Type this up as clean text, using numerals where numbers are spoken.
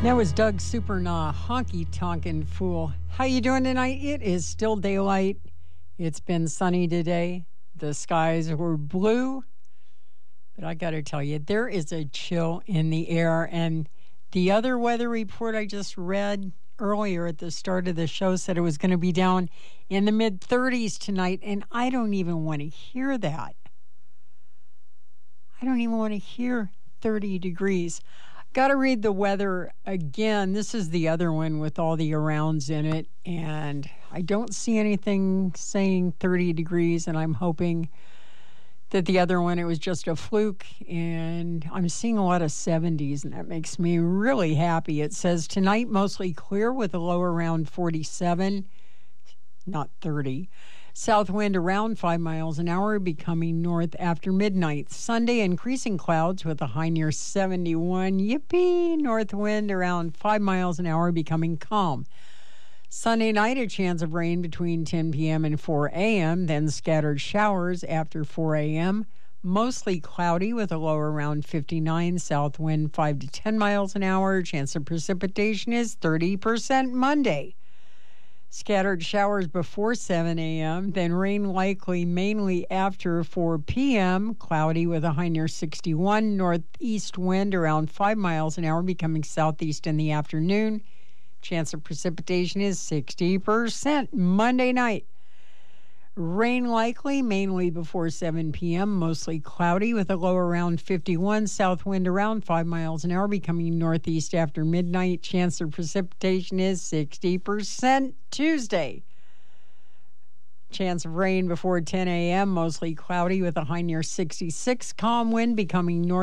That was Doug Supernaw, Honky Tonkin' Fool. How you doing tonight? It is still daylight. It's been sunny today. The skies were blue. But I got to tell you, there is a chill in the air. And the other weather report I just read earlier at the start of the show said it was going to be down in the mid-30s tonight. And I don't even want to hear that. I don't even want to hear 30 degrees. Got to read the weather again. This is the other one with all the arounds in it, and I don't see anything saying 30 degrees, and I'm hoping that the other one, it was just a fluke, and I'm seeing a lot of 70s, and that makes me really happy. It says tonight mostly clear with a low around 47, not 30. South wind around 5 miles an hour, becoming north after midnight. Sunday, increasing clouds with a high near 71. Yippee! North wind around 5 miles an hour, becoming calm. Sunday night, a chance of rain between 10 p.m. and 4 a.m., then scattered showers after 4 a.m. Mostly cloudy with a low around 59. South wind 5 to 10 miles an hour. Chance of precipitation is 30% Monday. Scattered showers before 7 a.m., then rain likely mainly after 4 p.m., cloudy with a high near 61, northeast wind around 5 miles an hour, becoming southeast in the afternoon. Chance of precipitation is 60%. Monday night, rain likely mainly before 7 p.m., mostly cloudy with a low around 51, south wind around 5 miles an hour, becoming northeast after midnight. Chance of precipitation is 60%. Tuesday, chance of rain before 10 a.m., mostly cloudy with a high near 66, calm wind becoming north